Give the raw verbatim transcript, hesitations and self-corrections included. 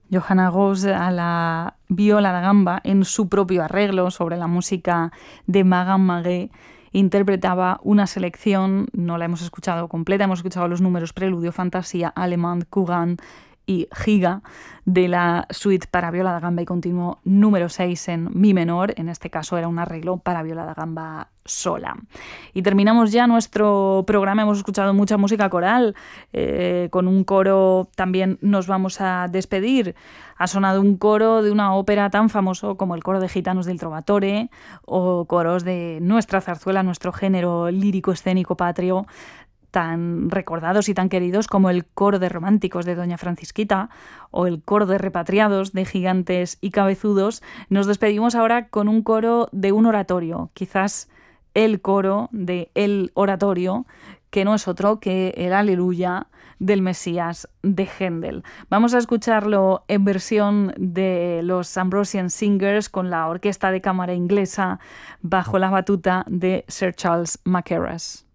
Johanna Roos a la viola da gamba en su propio arreglo sobre la música de Magan Magué. Interpretaba una selección, no la hemos escuchado completa, hemos escuchado los números Preludio, Fantasía, Alemán, Courant y Giga de la suite para viola da gamba y continuo número seis en mi menor. En este caso era un arreglo para viola da gamba sola. Y terminamos ya nuestro programa. Hemos escuchado mucha música coral, eh, con un coro también nos vamos a despedir. Ha sonado un coro de una ópera tan famoso como el coro de Gitanos del Trovatore o coros de nuestra zarzuela, nuestro género lírico escénico patrio, tan recordados y tan queridos como el coro de románticos de Doña Francisquita o el coro de repatriados de Gigantes y Cabezudos. Nos despedimos ahora con un coro de un oratorio, quizás el coro de El Oratorio, que no es otro que el Aleluya del Mesías de Händel. Vamos a escucharlo en versión de los Ambrosian Singers con la orquesta de cámara inglesa bajo la batuta de Sir Charles Mackerras.